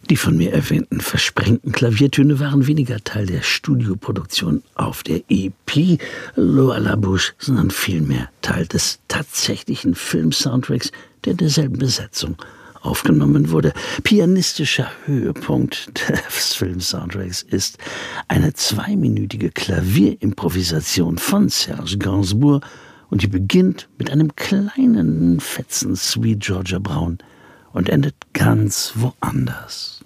Die von mir erwähnten versprengten Klaviertöne waren weniger Teil der Studioproduktion auf der EP L'Eau à la Bouche, sondern vielmehr Teil des tatsächlichen Film-Soundtracks, der in derselben Besetzung aufgenommen wurde. Pianistischer Höhepunkt des Film-Soundtracks ist eine 2-minütige Klavierimprovisation von Serge Gainsbourg und die beginnt mit einem kleinen Fetzen Sweet Georgia Brown und endet ganz woanders.